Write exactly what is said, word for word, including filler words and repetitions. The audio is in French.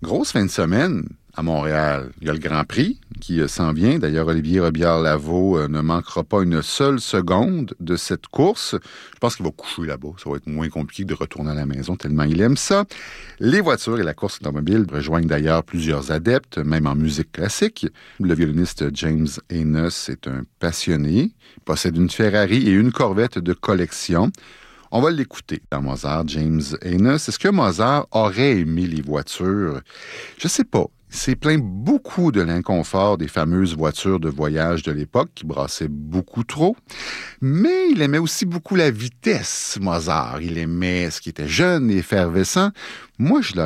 Grosse fin de semaine à Montréal. Il y a le Grand Prix qui euh, s'en vient. D'ailleurs, Olivier Robillard-Lavaux euh, ne manquera pas une seule seconde de cette course. Je pense qu'il va coucher là-bas. Ça va être moins compliqué de retourner à la maison tellement il aime ça. Les voitures et la course automobile rejoignent d'ailleurs plusieurs adeptes, même en musique classique. Le violoniste James Haynes est un passionné. Il possède une Ferrari et une Corvette de collection. On va l'écouter dans Mozart, James Haynes. Est-ce que Mozart aurait aimé les voitures? Je sais pas. Il s'est plaint beaucoup de l'inconfort des fameuses voitures de voyage de l'époque qui brassaient beaucoup trop. Mais il aimait aussi beaucoup la vitesse, Mozart. Il aimait ce qui était jeune et effervescent. Moi, je